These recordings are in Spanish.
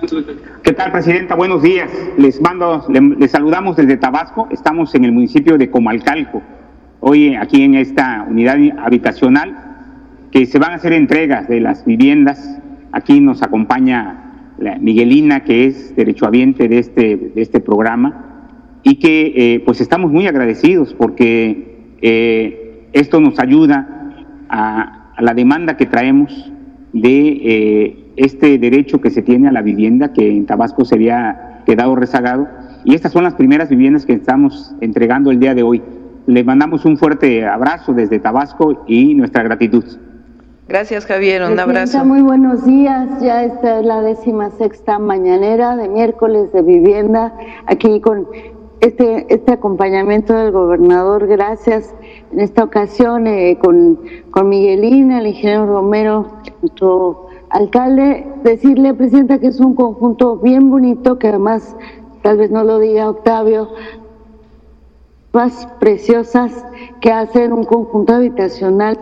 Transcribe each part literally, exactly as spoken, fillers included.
¿Qué tal, Presidenta? Buenos días. Les mando, les saludamos desde Tabasco. Estamos en el municipio de Comalcalco. Hoy aquí en esta unidad habitacional que se van a hacer entregas de las viviendas. Aquí nos acompaña la Miguelina, que es derechohabiente de este, de este programa, y que eh, pues estamos muy agradecidos porque eh, esto nos ayuda a, a la demanda que traemos de eh, este derecho que se tiene a la vivienda, que en Tabasco se había quedado rezagado, y estas son las primeras viviendas que estamos entregando el día de hoy. Le mandamos un fuerte abrazo desde Tabasco y nuestra gratitud. Gracias, Javier, un Presidenta, abrazo. Muy buenos días, ya esta es la décima sexta mañanera de miércoles de vivienda, aquí con este, este acompañamiento del gobernador. Gracias en esta ocasión eh, con, con Miguelina, el ingeniero Romero, nuestro alcalde. Decirle, Presidenta, que es un conjunto bien bonito, que además, tal vez no lo diga Octavio, más preciosas que hacen un conjunto habitacional.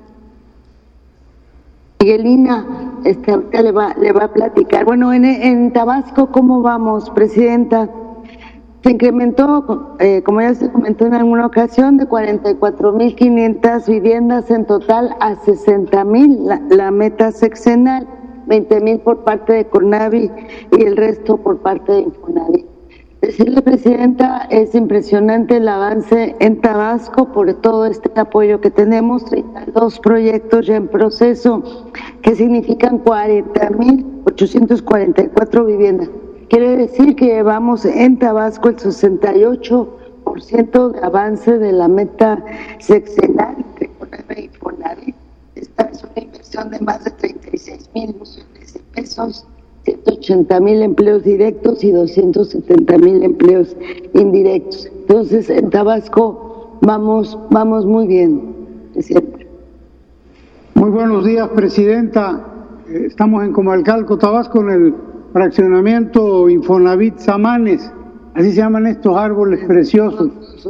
Miguelina, este, ahorita le va, le va a platicar. Bueno, en, en Tabasco, ¿cómo vamos, Presidenta? Se incrementó, eh, como ya se comentó en alguna ocasión, de cuarenta y cuatro mil quinientas viviendas en total a sesenta mil, la, la meta sexenal, veinte mil por parte de CONAVI y el resto por parte de Infonavit. Decirle, Presidenta, es impresionante el avance en Tabasco por todo este apoyo que tenemos, treinta y dos proyectos ya en proceso, que significan cuarenta mil ochocientas cuarenta y cuatro viviendas. Quiere decir que llevamos en Tabasco el sesenta y ocho por ciento de avance de la meta sexenal entre CONAVI y Infonavit. Esta es una inversión de más de treinta y seis mil millones de pesos, ciento ochenta mil empleos directos y doscientos setenta mil empleos indirectos. Entonces, en Tabasco vamos, vamos muy bien, Presidenta. Muy buenos días, Presidenta. Estamos en Comalcalco, Tabasco, en el fraccionamiento Infonavit Samanes. Así se llaman estos árboles preciosos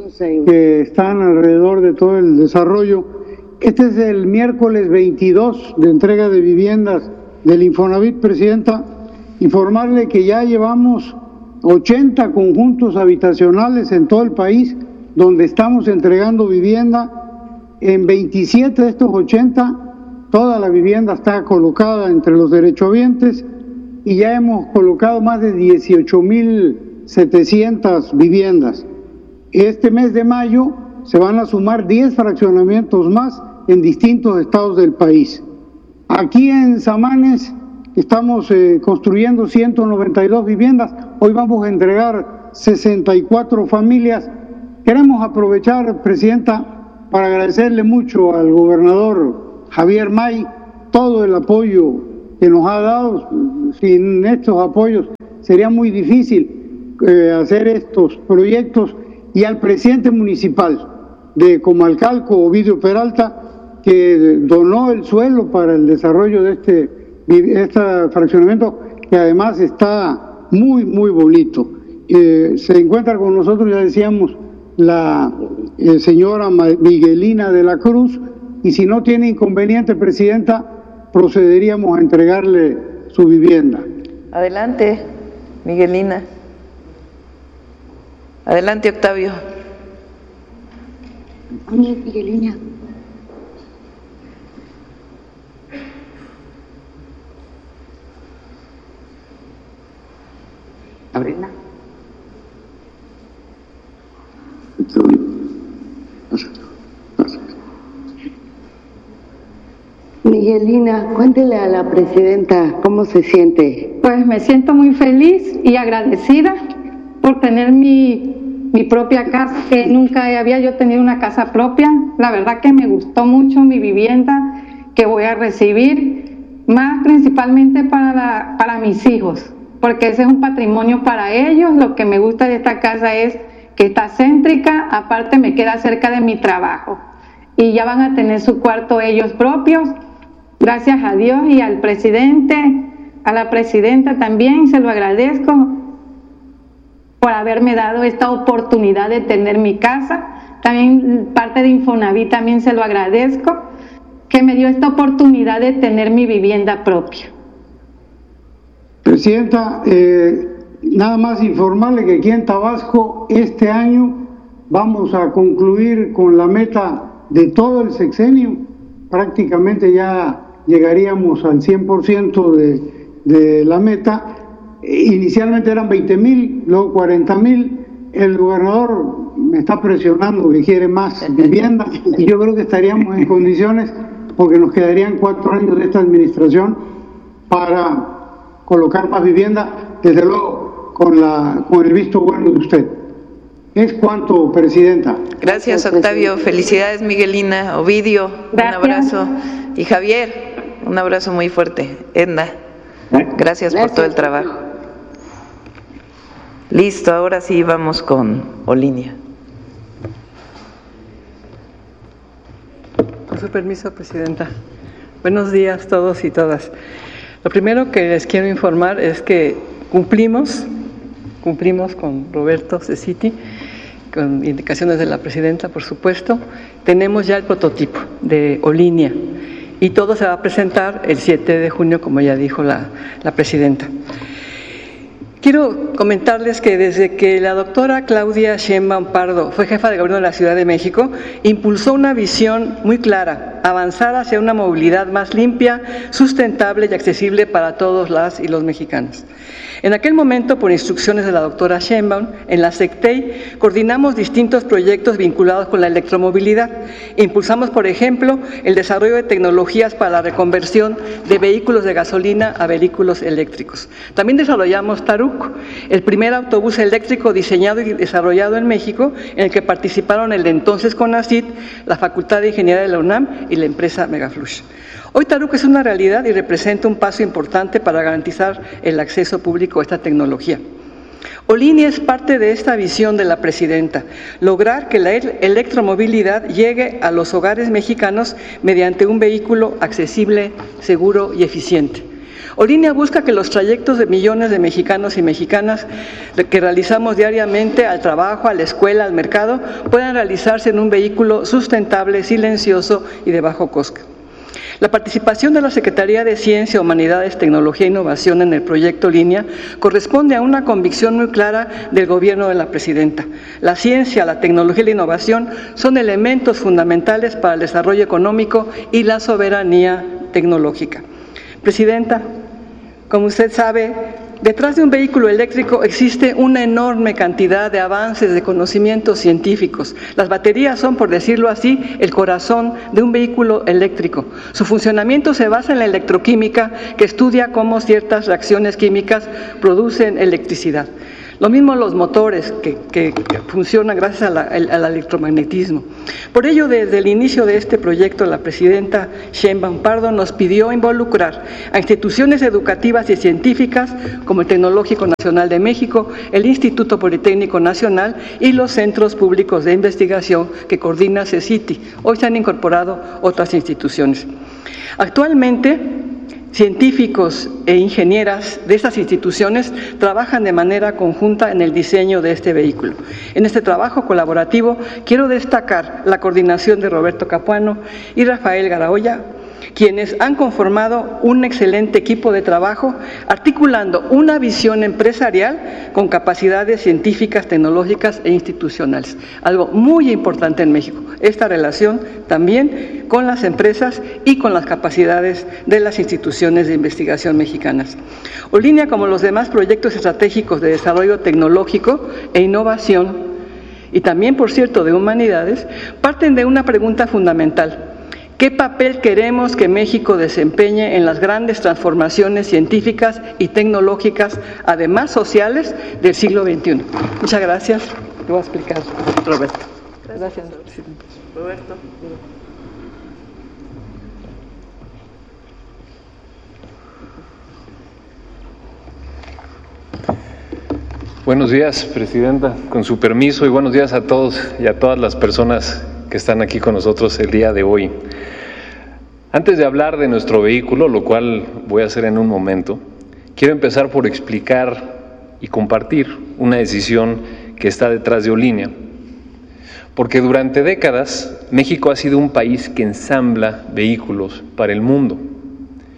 que están alrededor de todo el desarrollo. Este es el miércoles veintidós de entrega de viviendas del Infonavit, Presidenta. Informarle que ya llevamos ochenta conjuntos habitacionales en todo el país donde estamos entregando vivienda. En veintisiete de estos ochenta, toda la vivienda está colocada entre los derechohabientes y ya hemos colocado más de dieciocho mil setecientas viviendas. Este mes de mayo se van a sumar diez fraccionamientos más en distintos estados del país. Aquí en Samanes estamos eh, construyendo ciento noventa y dos viviendas. Hoy vamos a entregar sesenta y cuatro familias. Queremos aprovechar, Presidenta, para agradecerle mucho al gobernador Javier May todo el apoyo que nos ha dado. Sin estos apoyos sería muy difícil eh, hacer estos proyectos, y al presidente municipal de Comalcalco, Ovidio Peralta, que donó el suelo para el desarrollo de este, este fraccionamiento, que además está muy, muy bonito. Eh, se encuentra con nosotros, ya decíamos, la eh, señora Miguelina de la Cruz, y si no tiene inconveniente, Presidenta, procederíamos a entregarle su vivienda. Adelante, Miguelina. Adelante, Octavio. Miguelina. Sabrina. Miguelina, cuéntele a la Presidenta cómo se siente. Pues me siento muy feliz y agradecida por tener mi, mi propia casa, que nunca había yo tenido una casa propia. La verdad que me gustó mucho mi vivienda que voy a recibir, más principalmente para, la, para mis hijos, porque ese es un patrimonio para ellos. Lo que me gusta de esta casa es que está céntrica, aparte me queda cerca de mi trabajo, y ya van a tener su cuarto ellos propios. Gracias a Dios y al presidente, a la presidenta también se lo agradezco por haberme dado esta oportunidad de tener mi casa. También parte de Infonavit también se lo agradezco, que me dio esta oportunidad de tener mi vivienda propia. Presidenta, eh, nada más informarle que aquí en Tabasco este año vamos a concluir con la meta de todo el sexenio. Prácticamente ya llegaríamos al cien por ciento de, de la meta. Inicialmente eran veinte mil, luego cuarenta mil. El gobernador me está presionando que quiere más vivienda y yo creo que estaríamos en condiciones, porque nos quedarían cuatro años de esta administración para colocar más vivienda, desde luego con, la, con el visto bueno de usted. Es cuanto, Presidenta. Gracias, Octavio. Felicidades, Miguelina, Ovidio, Gracias. un abrazo. Y Javier, un abrazo muy fuerte. Edna, gracias, gracias por todo el trabajo. Listo, ahora sí vamos con Olinia. Con su permiso, Presidenta. Buenos días a todos y todas. Lo primero que les quiero informar es que cumplimos, cumplimos con Roberto Cecchiti, con indicaciones de la Presidenta, por supuesto. Tenemos ya el prototipo de Olinia y todo se va a presentar el siete de junio, como ya dijo la, la Presidenta. Quiero comentarles que desde que la doctora Claudia Sheinbaum Pardo fue jefa de gobierno de la Ciudad de México, impulsó una visión muy clara, avanzar hacia una movilidad más limpia, sustentable y accesible para todos las y los mexicanos. En aquel momento, por instrucciones de la doctora Sheinbaum, en la SECTEI coordinamos distintos proyectos vinculados con la electromovilidad. Impulsamos, por ejemplo, el desarrollo de tecnologías para la reconversión de vehículos de gasolina a vehículos eléctricos. También desarrollamos Taruc, el primer autobús eléctrico diseñado y desarrollado en México, en el que participaron el de entonces CONACYT, la Facultad de Ingeniería de la UNAM y la empresa Megaflush. Hoy Taruc es una realidad y representa un paso importante para garantizar el acceso público a esta tecnología. Olinia es parte de esta visión de la Presidenta, lograr que la electromovilidad llegue a los hogares mexicanos mediante un vehículo accesible, seguro y eficiente. Olinia busca que los trayectos de millones de mexicanos y mexicanas que realizamos diariamente al trabajo, a la escuela, al mercado, puedan realizarse en un vehículo sustentable, silencioso y de bajo costo. La participación de la Secretaría de Ciencia, Humanidades, Tecnología e Innovación en el proyecto Olinia corresponde a una convicción muy clara del gobierno de la Presidenta. La ciencia, la tecnología y la innovación son elementos fundamentales para el desarrollo económico y la soberanía tecnológica. Presidenta, como usted sabe, detrás de un vehículo eléctrico existe una enorme cantidad de avances de conocimientos científicos. Las baterías son, por decirlo así, el corazón de un vehículo eléctrico. Su funcionamiento se basa en la electroquímica, que estudia cómo ciertas reacciones químicas producen electricidad. Lo mismo los motores que, que, que funcionan gracias a la, al, al electromagnetismo. Por ello, desde el inicio de este proyecto, la Presidenta Sheinbaum Pardo nos pidió involucrar a instituciones educativas y científicas como el Tecnológico Nacional de México, el Instituto Politécnico Nacional y los centros públicos de investigación que coordina Cecchiti. Hoy se han incorporado otras instituciones. Actualmente, científicos e ingenieras de estas instituciones trabajan de manera conjunta en el diseño de este vehículo. En este trabajo colaborativo quiero destacar la coordinación de Roberto Capuano y Rafael Garaolla, quienes han conformado un excelente equipo de trabajo articulando una visión empresarial con capacidades científicas, tecnológicas e institucionales. Algo muy importante en México, esta relación también con las empresas y con las capacidades de las instituciones de investigación mexicanas. Olinia, como los demás proyectos estratégicos de desarrollo tecnológico e innovación, y también, por cierto, de humanidades, parten de una pregunta fundamental: ¿qué papel queremos que México desempeñe en las grandes transformaciones científicas y tecnológicas, además sociales, del siglo veintiuno? Muchas gracias. Te voy a explicar, Roberto. Gracias, presidente. Roberto. Buenos días, Presidenta, con su permiso, y buenos días a todos y a todas las personas que están aquí con nosotros el día de hoy. Antes de hablar de nuestro vehículo, lo cual voy a hacer en un momento, quiero empezar por explicar y compartir una decisión que está detrás de Olinia, porque durante décadas México ha sido un país que ensambla vehículos para el mundo.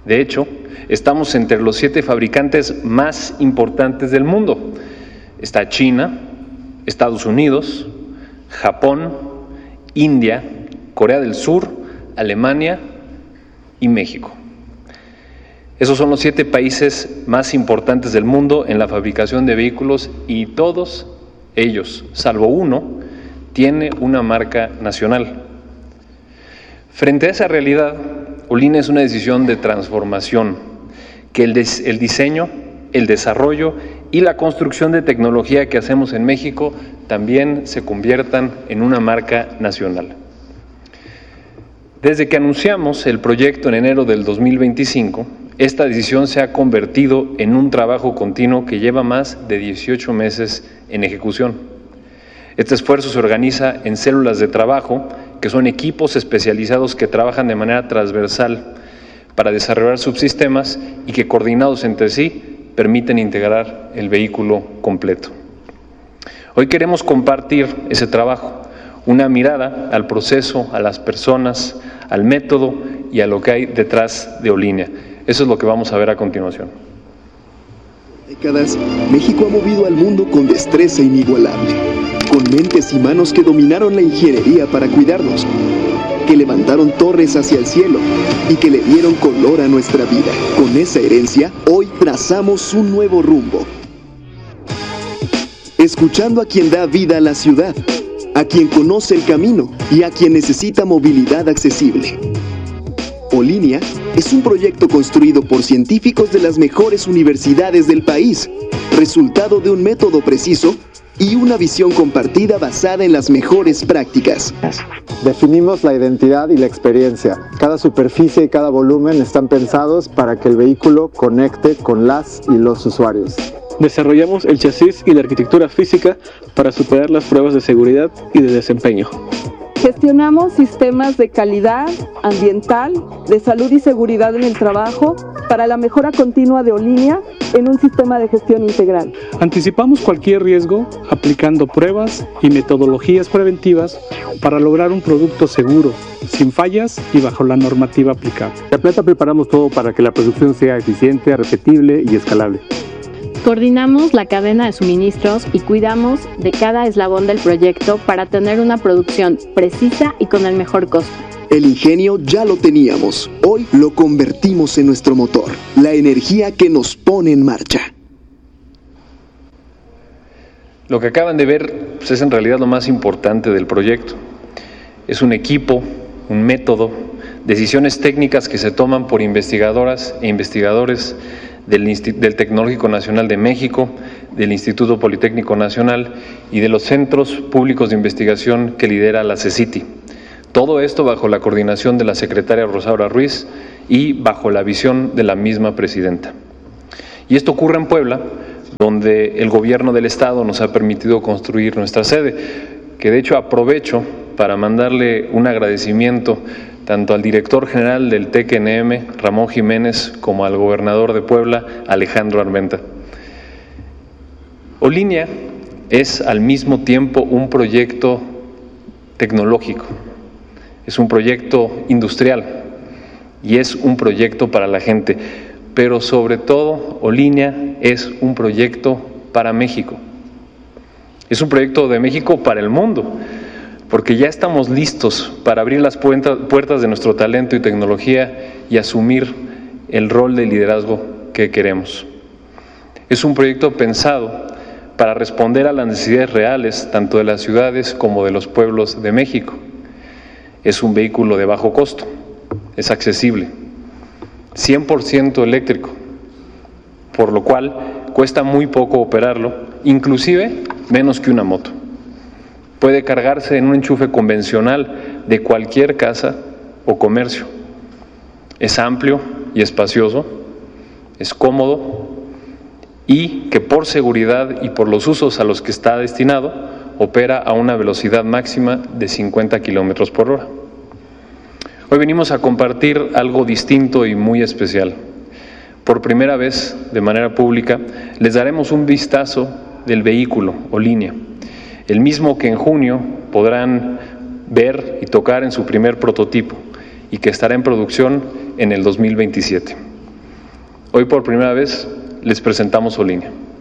De hecho, estamos entre los siete fabricantes más importantes del mundo. Está China, Estados Unidos, Japón, India, Corea del Sur, Alemania y México. Esos son los siete países más importantes del mundo en la fabricación de vehículos y todos ellos, salvo uno, tiene una marca nacional. Frente a esa realidad, Olinea es una decisión de transformación, que el, des, el diseño, el desarrollo y la construcción de tecnología que hacemos en México también se conviertan en una marca nacional. Desde que anunciamos el proyecto en enero del dos mil veinticinco, esta decisión se ha convertido en un trabajo continuo que lleva más de dieciocho meses en ejecución. Este esfuerzo se organiza en células de trabajo, que son equipos especializados que trabajan de manera transversal para desarrollar subsistemas y que, coordinados entre sí, permiten integrar el vehículo completo. Hoy queremos compartir ese trabajo, una mirada al proceso, a las personas, al método y a lo que hay detrás de Olinea. Eso es lo que vamos a ver a continuación. Décadas, México ha movido al mundo con destreza inigualable, con mentes y manos que dominaron la ingeniería para cuidarnos, que levantaron torres hacia el cielo y que le dieron color a nuestra vida. Con esa herencia, hoy trazamos un nuevo rumbo. Escuchando a quien da vida a la ciudad, a quien conoce el camino y a quien necesita movilidad accesible. Olinea es un proyecto construido por científicos de las mejores universidades del país, resultado de un método preciso y una visión compartida basada en las mejores prácticas. Definimos la identidad y la experiencia. Cada superficie y cada volumen están pensados para que el vehículo conecte con las y los usuarios. Desarrollamos el chasis y la arquitectura física para superar las pruebas de seguridad y de desempeño. Gestionamos sistemas de calidad ambiental, de salud y seguridad en el trabajo para la mejora continua de Olinea en un sistema de gestión integral. Anticipamos cualquier riesgo aplicando pruebas y metodologías preventivas para lograr un producto seguro, sin fallas y bajo la normativa aplicable. En la planta preparamos todo para que la producción sea eficiente, repetible y escalable. Coordinamos la cadena de suministros y cuidamos de cada eslabón del proyecto para tener una producción precisa y con el mejor costo. El ingenio ya lo teníamos, hoy lo convertimos en nuestro motor, la energía que nos pone en marcha. Lo que acaban de ver pues, es en realidad lo más importante del proyecto. Es un equipo, un método, decisiones técnicas que se toman por investigadoras e investigadores Del, del Tecnológico Nacional de México, del Instituto Politécnico Nacional y de los centros públicos de investigación que lidera la CECITI. Todo esto bajo la coordinación de la secretaria Rosaura Ruiz y bajo la visión de la misma presidenta. Y esto ocurre en Puebla, donde el gobierno del estado nos ha permitido construir nuestra sede, que de hecho aprovecho para mandarle un agradecimiento tanto al director general del T E C N M, Ramón Jiménez, como al gobernador de Puebla, Alejandro Armenta. Olinea es al mismo tiempo un proyecto tecnológico, es un proyecto industrial y es un proyecto para la gente, pero sobre todo Olinea es un proyecto para México. Es un proyecto de México para el mundo, porque ya estamos listos para abrir las puertas de nuestro talento y tecnología y asumir el rol de liderazgo que queremos. Es un proyecto pensado para responder a las necesidades reales, tanto de las ciudades como de los pueblos de México. Es un vehículo de bajo costo, es accesible, cien por ciento eléctrico, por lo cual cuesta muy poco operarlo, inclusive menos que una moto. Puede cargarse en un enchufe convencional de cualquier casa o comercio. Es amplio y espacioso, es cómodo y que por seguridad y por los usos a los que está destinado, opera a una velocidad máxima de cincuenta kilómetros por hora. Hoy venimos a compartir algo distinto y muy especial. Por primera vez, de manera pública, les daremos un vistazo del vehículo Olinea, el mismo que en junio podrán ver y tocar en su primer prototipo y que estará en producción en el dos mil veintisiete. Hoy por primera vez les presentamos Olinea.